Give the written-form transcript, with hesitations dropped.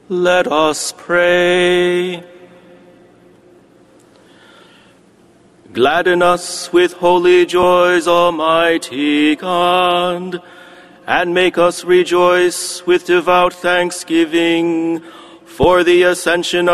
Let us pray. Gladden us with holy joys, Almighty God, and make us rejoice with devout thanksgiving for the ascension